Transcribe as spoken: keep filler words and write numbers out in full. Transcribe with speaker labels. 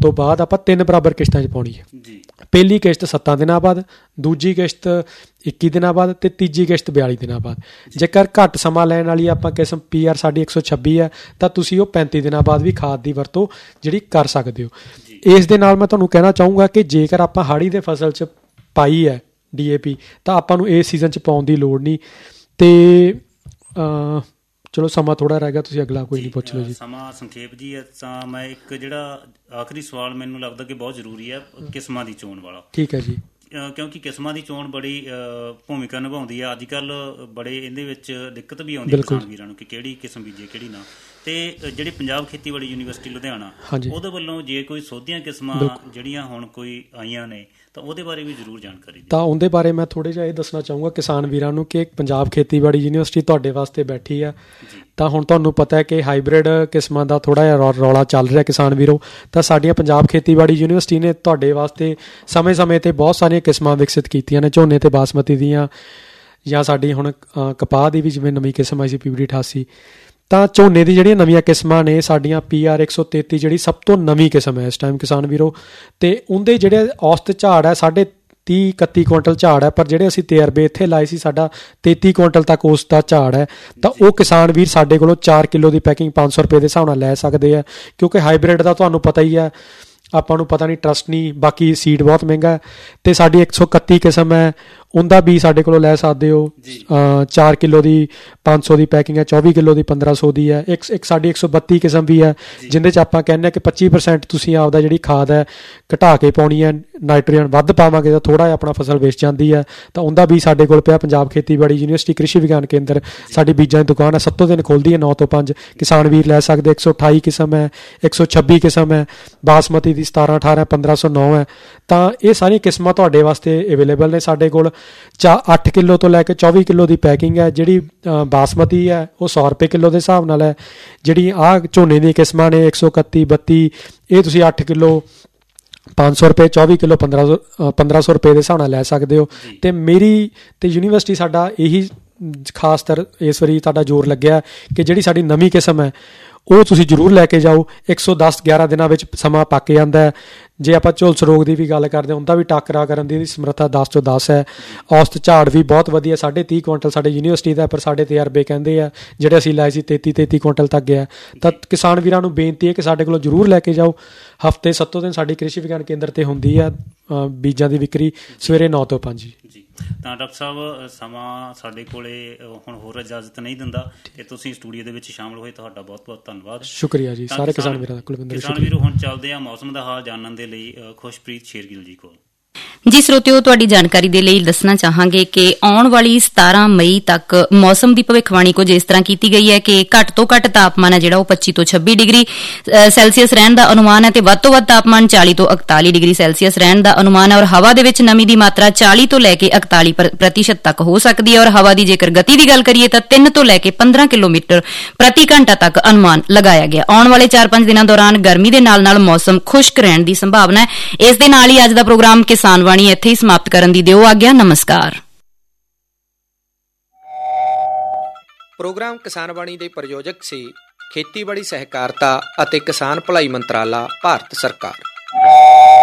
Speaker 1: ਤੋਂ ਬਾਅਦ ਆਪਾਂ ਤਿੰਨ ਬਰਾਬਰ ਕਿਸ਼ਤਾਂ 'ਚ ਪਾਉਣੀ ਹੈ। ਪਹਿਲੀ ਕਿਸ਼ਤ ਸੱਤਾਂ ਦਿਨਾਂ ਬਾਅਦ, ਦੂਜੀ ਕਿਸ਼ਤ ਇੱਕੀ ਦਿਨਾਂ ਬਾਅਦ ਅਤੇ ਤੀਜੀ ਕਿਸ਼ਤ ਬਿਆਲੀ ਦਿਨਾਂ ਬਾਅਦ। ਜੇਕਰ ਘੱਟ ਸਮਾਂ ਲੈਣ ਵਾਲੀ ਆਪਾਂ ਕਿਸਮ ਪੀ ਆਰ ਸਾਡੀ ਇੱਕ ਸੌ ਛੱਬੀ ਹੈ ਤਾਂ ਤੁਸੀਂ ਉਹ ਪੈਂਤੀ ਦਿਨਾਂ ਬਾਅਦ ਵੀ ਖਾਦ ਦੀ ਵਰਤੋਂ ਜਿਹੜੀ ਕਰ ਸਕਦੇ ਹੋ। ਇਸ ਦੇ ਨਾਲ ਮੈਂ ਤੁਹਾਨੂੰ ਕਹਿਣਾ ਚਾਹੂੰਗਾ ਕਿ ਜੇਕਰ ਆਪਾਂ ਹਾੜੀ ਦੇ ਫਸਲ 'ਚ ਪਾਈ ਹੈ ਡੀ ਏ ਪੀ ਤਾਂ ਆਪਾਂ ਨੂੰ ਇਸ ਸੀਜ਼ਨ 'ਚ ਪਾਉਣ ਦੀ ਲੋੜ ਨਹੀਂ। ਅਤੇ ਚਲੋ ਸਮਾਂ ਥੋੜ੍ਹਾ ਰਹਿ ਗਿਆ, ਤੁਸੀਂ ਅਗਲਾ ਕੋਈ ਨਹੀਂ ਪੁੱਛ ਲਓ ਜੀ।
Speaker 2: ਸਮਾਂ ਸੰਖੇਪ ਜੀ ਹੈ ਤਾਂ ਮੈਂ ਇੱਕ ਜਿਹੜਾ ਆਖਰੀ ਸਵਾਲ ਮੈਨੂੰ ਲੱਗਦਾ ਕਿ ਬਹੁਤ ਜ਼ਰੂਰੀ ਹੈ, ਕਿਸਮਾਂ ਦੀ ਚੋਣ ਵਾਲਾ। ਠੀਕ ਹੈ ਜੀ। ਕਿਉਂਕਿ ਕਿਸਮਾਂ ਦੀ ਚੋਣ ਬੜੀ ਭੂਮਿਕਾ ਨਿਭਾਉਂਦੀ ਹੈ। ਅੱਜ ਕੱਲ੍ਹ ਬੜੇ ਇਹਦੇ ਵਿੱਚ ਦਿੱਕਤ ਵੀ ਆਉਂਦੀ ਹੈ ਕਿਸਾਨ ਵੀਰਾਂ ਨੂੰ ਕਿ ਕਿਹੜੀ ਕਿਸਮ ਬੀਜੇ ਕਿਹੜੀ ਨਾ। ਅਤੇ ਜਿਹੜੀ ਪੰਜਾਬ ਖੇਤੀਬਾੜੀ ਯੂਨੀਵਰਸਿਟੀ ਲੁਧਿਆਣਾ ਉਹਦੇ ਵੱਲੋਂ ਜੇ ਕੋਈ ਸੋਧੀਆਂ ਕਿਸਮਾਂ ਜਿਹੜੀਆਂ ਹੁਣ ਕੋਈ ਆਈਆਂ ਨੇ ਤਾਂ ਉਹਦੇ ਬਾਰੇ ਵੀ ਜ਼ਰੂਰ ਜਾਣਕਾਰੀ ਦਿਓ।
Speaker 1: ਤਾਂ ਉਹਦੇ ਬਾਰੇ ਮੈਂ ਥੋੜ੍ਹਾ ਜਿਹਾ ਇਹ ਦੱਸਣਾ ਚਾਹੂੰਗਾ ਕਿਸਾਨ ਵੀਰਾਂ ਨੂੰ ਕਿ ਪੰਜਾਬ ਖੇਤੀਬਾੜੀ ਯੂਨੀਵਰਸਿਟੀ ਤੁਹਾਡੇ ਵਾਸਤੇ ਬੈਠੀ ਆ। ਤਾਂ ਹੁਣ ਤੁਹਾਨੂੰ ਪਤਾ ਹੈ ਕਿ ਹਾਈਬ੍ਰਿਡ ਕਿਸਮਾਂ ਦਾ ਥੋੜ੍ਹਾ ਜਿਹਾ ਰੌਲਾ ਚੱਲ ਰਿਹਾ ਕਿਸਾਨ ਵੀਰੋ। ਤਾਂ ਸਾਡੀਆਂ ਪੰਜਾਬ ਖੇਤੀਬਾੜੀ ਯੂਨੀਵਰਸਿਟੀ ਨੇ ਤੁਹਾਡੇ ਵਾਸਤੇ ਸਮੇਂ ਸਮੇਂ 'ਤੇ ਬਹੁਤ ਸਾਰੀਆਂ ਕਿਸਮਾਂ ਵਿਕਸਿਤ ਕੀਤੀਆਂ ਨੇ, ਝੋਨੇ ਅਤੇ ਬਾਸਮਤੀ ਦੀਆਂ, ਜਾਂ ਸਾਡੀ ਹੁਣ ਕਪਾਹ ਦੀ ਵੀ ਜਿਵੇਂ ਨਵੀਂ ਕਿਸਮ ਆਈ ਸੀ ਪੀ ਡੀ ਅਠਾਸੀ। ਤਾਂ ਝੋਨੇ ਦੀ ਜਿਹੜੀਆਂ ਨਵੀਆਂ ਕਿਸਮਾਂ ਨੇ ਸਾਡੀਆਂ ਪੀ ਆਰ ਇੱਕ ਸੌ ਤੇਤੀ ਜਿਹੜੀ ਸਭ ਤੋਂ ਨਵੀਂ ਕਿਸਮ ਹੈ ਇਸ ਟਾਈਮ ਕਿਸਾਨ ਵੀਰੋ। ਅਤੇ ਉਹਦੇ ਜਿਹੜੇ ਔਸਤ ਝਾੜ ਹੈ ਸਾਢੇ ਤੀਹ ਇਕੱਤੀ ਕੁਇੰਟਲ ਝਾੜ ਹੈ, ਪਰ ਜਿਹੜੇ ਅਸੀਂ ਤਜਰਬੇ ਇੱਥੇ ਲਾਏ ਸੀ ਸਾਡਾ ਤੇਤੀ ਕੁਇੰਟਲ ਤੱਕ ਉਸ ਦਾ ਝਾੜ ਹੈ। ਤਾਂ ਉਹ ਕਿਸਾਨ ਵੀਰ ਸਾਡੇ ਕੋਲੋਂ ਚਾਰ ਕਿੱਲੋ ਦੀ ਪੈਕਿੰਗ ਪੰਜ ਸੌ ਰੁਪਏ ਦੇ ਹਿਸਾਬ ਨਾਲ ਲੈ ਸਕਦੇ ਆ, ਕਿਉਂਕਿ ਹਾਈਬ੍ਰਿਡ ਦਾ ਤੁਹਾਨੂੰ ਪਤਾ ਹੀ ਹੈ, ਆਪਾਂ ਨੂੰ ਪਤਾ ਨਹੀਂ ਟਰਸਟ ਨਹੀਂ, ਬਾਕੀ ਸੀਡ ਬਹੁਤ ਮਹਿੰਗਾ ਹੈ। ਅਤੇ ਸਾਡੀ ਇੱਕ ਸੌ ਇਕੱਤੀ ਕਿਸਮ ਹੈ ਉਹਦਾ ਵੀ ਸਾਡੇ ਕੋਲੋਂ ਲੈ ਸਕਦੇ ਹੋ। ਚਾਰ ਕਿੱਲੋ ਦੀ ਪੰਜ ਸੌ ਦੀ ਪੈਕਿੰਗ ਹੈ, ਚੌਵੀ ਕਿੱਲੋ ਦੀ ਪੰਦਰਾਂ ਸੌ ਦੀ ਹੈ। ਇੱਕ ਇੱਕ ਸਾਡੀ ਇੱਕ ਸੌ ਬੱਤੀ ਕਿਸਮ ਵੀ ਹੈ ਜਿਹਦੇ 'ਚ ਆਪਾਂ ਕਹਿੰਦੇ ਹਾਂ ਕਿ ਪੱਚੀ ਪਰਸੈਂਟ ਤੁਸੀਂ ਆਪਦਾ ਜਿਹੜੀ ਖਾਦ ਹੈ ਘਟਾ ਕੇ ਪਾਉਣੀ ਹੈ, ਨਾਈਟ੍ਰੋਜਨ ਵੱਧ ਪਾਵਾਂਗੇ ਤਾਂ ਥੋੜ੍ਹਾ ਜਿਹਾ ਆਪਣਾ ਫਸਲ ਵੇਚ ਜਾਂਦੀ ਹੈ। ਤਾਂ ਉਹਦਾ ਵੀ ਸਾਡੇ ਕੋਲ ਪਿਆ। ਪੰਜਾਬ ਖੇਤੀਬਾੜੀ ਯੂਨੀਵਰਸਿਟੀ ਕ੍ਰਿਸ਼ੀ ਵਿਗਿਆਨ ਕੇਂਦਰ ਸਾਡੀ ਬੀਜਾਂ ਦੀ ਦੁਕਾਨ ਹੈ, ਸੱਤੋਂ ਦਿਨ ਖੁੱਲ੍ਹਦੀ ਹੈ ਨੌ ਤੋਂ ਪੰਜ। ਕਿਸਾਨ ਵੀਰ ਲੈ ਸਕਦੇ। ਇੱਕ ਸੌ ਅਠਾਈ ਕਿਸਮ ਹੈ, ਇੱਕ ਸੌ ਛੱਬੀ ਕਿਸਮ ਹੈ, ਬਾਸਮਤੀ ਦੀ ਸਤਾਰਾਂ ਅਠਾਰਾਂ ਪੰਦਰਾਂ ਸੌ ਨੌ ਹੈ। ਤਾਂ ਇਹ ਸਾਰੀਆਂ ਕਿਸਮਾਂ ਤੁਹਾਡੇ ਵਾਸਤੇ ਅਵੇਲੇਬਲ ਨੇ ਸਾਡੇ ਕੋਲ। ਚਾ ਅੱਠ ਕਿੱਲੋ ਤੋਂ ਲੈ ਕੇ ਚੌਵੀ ਕਿੱਲੋ ਦੀ ਪੈਕਿੰਗ ਹੈ। ਜਿਹੜੀ ਬਾਸਮਤੀ ਹੈ ਉਹ ਸੌ ਰੁਪਏ ਕਿੱਲੋ ਦੇ ਹਿਸਾਬ ਨਾਲ ਹੈ। ਜਿਹੜੀ ਆਹ ਝੋਨੇ ਦੀਆਂ ਕਿਸਮਾਂ ਨੇ ਇੱਕ ਸੌ ਇਕੱਤੀ ਬੱਤੀ, ਇਹ ਤੁਸੀਂ ਅੱਠ ਕਿੱਲੋ ਪੰਜ ਸੌ ਰੁਪਏ, ਚੌਵੀ ਕਿੱਲੋ ਪੰਦਰਾਂ ਸੌ ਪੰਦਰਾਂ ਸੌ ਰੁਪਏ ਦੇ ਹਿਸਾਬ ਨਾਲ ਲੈ ਸਕਦੇ ਹੋ। ਅਤੇ ਮੇਰੀ ਅਤੇ ਯੂਨੀਵਰਸਿਟੀ ਸਾਡਾ ਇਹੀ ਖਾਸ ਤਰ ਇਸ ਵਾਰੀ ਤੁਹਾਡਾ ਜ਼ੋਰ ਲੱਗਿਆ ਕਿ ਜਿਹੜੀ ਸਾਡੀ ਨਵੀਂ ਕਿਸਮ ਹੈ ਉਹ ਤੁਸੀਂ ਜ਼ਰੂਰ ਲੈ ਕੇ ਜਾਓ। ਇੱਕ ਸੌ ਦਸ ਗਿਆਰਾਂ ਦਿਨਾਂ ਵਿੱਚ ਸਮਾਂ ਪੱਕ ਜਾਂਦਾ ਹੈ। ਜੇ ਆਪਾਂ ਝੁਲਸ ਰੋਗ ਦੀ ਵੀ ਗੱਲ ਕਰਦੇ ਹਾਂ ਉਹਦਾ ਵੀ ਟਾਕਰਾ ਕਰਨ ਦੀ ਇਹਦੀ ਸਮਰੱਥਾ ਦਸ ਤੋਂ ਦਸ ਹੈ। ਔਸਤ ਝਾੜ ਵੀ ਬਹੁਤ ਵਧੀਆ, ਸਾਢੇ ਤੀਹ ਕੁਇੰਟਲ ਸਾਡੇ ਯੂਨੀਵਰਸਿਟੀ ਦਾ, ਪਰ ਸਾਡੇ ਤਜਰਬੇ ਕਹਿੰਦੇ ਆ ਜਿਹੜੇ ਅਸੀਂ ਲਾਏ ਸੀ ਤੇਤੀ ਤੇਤੀ ਕੁਇੰਟਲ ਤੱਕ ਗਿਆ। ਤਾਂ ਕਿਸਾਨ ਵੀਰਾਂ ਨੂੰ ਬੇਨਤੀ ਹੈ ਕਿ ਸਾਡੇ ਕੋਲੋਂ ਜ਼ਰੂਰ ਲੈ ਕੇ ਜਾਓ। ਹਫ਼ਤੇ ਸੱਤੋਂ ਦਿਨ ਸਾਡੀ ਕ੍ਰਿਸ਼ੀ ਵਿਗਿਆਨ ਕੇਂਦਰ 'ਤੇ ਹੁੰਦੀ ਆ ਬੀਜਾਂ ਦੀ ਵਿਕਰੀ ਸਵੇਰੇ ਨੌ ਤੋਂ ਪੰਜ ਜੀ।
Speaker 2: ਤਾਂ ਡਾਕਟਰ ਸਾਹਿਬ ਸਮਾਂ ਸਾਡੇ ਕੋਲ ਹੁਣ ਹੋਰ ਇਜਾਜ਼ਤ ਨਹੀਂ ਦਿੰਦਾ ਕਿ ਤੁਸੀਂ ਸਟੂਡੀਓ ਦੇ ਵਿੱਚ ਸ਼ਾਮਲ ਹੋਏ, ਤੁਹਾਡਾ ਬਹੁਤ ਬਹੁਤ ਧੰਨਵਾਦ।
Speaker 1: ਸ਼ੁਕਰੀਆ ਜੀ ਸਾਰੇ ਕਿਸਾਨ ਵੀਰਾਂ ਦਾ। ਕੁਲਵਿੰਦਰ
Speaker 2: ਕਿਸਾਨ ਵੀਰੋ ਹੁਣ ਚੱਲਦੇ ਆ ਮੌਸਮ ਦਾ ਹਾਲ ਜਾਣਨ ਦੇ ਲਈ ਖੁਸ਼ਪ੍ਰੀਤ ਸ਼ੇਰਗਿੱਲ ਜੀ ਕੋਲ।
Speaker 3: ਜੀ ਸਰੋਤਿਓ, ਤੁਹਾਡੀ ਜਾਣਕਾਰੀ ਦੇ ਲਈ ਦੱਸਣਾ ਚਾਹਾਂਗੇ ਕਿ ਆਉਣ ਵਾਲੀ ਸਤਾਰਾਂ ਮਈ ਤੱਕ ਮੌਸਮ ਦੀ ਭਵਿੱਖਬਾਣੀ ਕੁਝ ਇਸ ਤਰ੍ਹਾਂ ਕੀਤੀ ਗਈ ਹੈ ਕਿ ਘੱਟ ਤੋਂ ਘੱਟ ਤਾਪਮਾਨ ਹੈ ਜਿਹੜਾ ਉਹ ਪੱਚੀ ਤੋਂ ਛੱਬੀ ਡਿਗਰੀ ਸੈਲਸੀਅਸ ਰਹਿਣ ਦਾ ਅਨੁਮਾਨ ਹੈ ਤੇ ਵੱਧ ਤੋਂ ਵੱਧ ਤਾਪਮਾਨ ਚਾਲੀ ਤੋਂ ਇਕਤਾਲੀ ਡਿਗਰੀ ਸੈਲਸੀਅਸ ਰਹਿਣ ਦਾ ਅਨੁਮਾਨ ਹੈ। ਔਰ ਹਵਾ ਦੇ ਵਿੱਚ ਨਮੀ ਦੀ ਮਾਤਰਾ ਚਾਲੀ ਤੋਂ ਲੈ ਕੇ ਇਕਤਾਲੀ ਪ੍ਰਤੀਸ਼ਤ ਤੱਕ ਹੋ ਸਕਦੀ ਹੈ। ਔਰ ਹਵਾ ਦੀ ਜੇਕਰ ਗਤੀ ਦੀ ਗੱਲ ਕਰੀਏ ਤਾਂ ਤਿੰਨ ਤੋਂ ਲੈ ਕੇ ਪੰਦਰਾਂ ਕਿਲੋਮੀਟਰ ਪ੍ਰਤੀ ਘੰਟਾ ਤੱਕ ਅਨੁਮਾਨ ਲਗਾਇਆ ਗਿਆ। ਆਉਣ ਵਾਲੇ ਚਾਰ ਪੰਜ ਦਿਨਾਂ ਦੌਰਾਨ ਗਰਮੀ ਦੇ ਨਾਲ ਨਾਲ ਮੌਸਮ ਖੁਸ਼ਕ ਰਹਿਣ ਦੀ ਸੰਭਾਵਨਾ ਹੈ। ਇਸ ਦੇ ਨਾਲ ਹੀ ਅੱਜ ਦਾ ਪ੍ਰੋਗਰਾਮ ਕਿਸਾਨ ਵਾਣੀ ਇੱਥੇ ਹੀ ਸਮਾਪਤ ਕਰਨ ਦੀ ਦਿਓ ਆਗਿਆ। ਨਮਸਕਾਰ।
Speaker 4: ਪ੍ਰੋਗਰਾਮ ਕਿਸਾਨ ਬਾਣੀ ਦੇ ਪ੍ਰਯੋਜਕ ਸੀ ਖੇਤੀਬਾੜੀ ਸਹਿਕਾਰਤਾ ਅਤੇ ਕਿਸਾਨ ਭਲਾਈ ਮੰਤਰਾਲਾ, ਭਾਰਤ ਸਰਕਾਰ।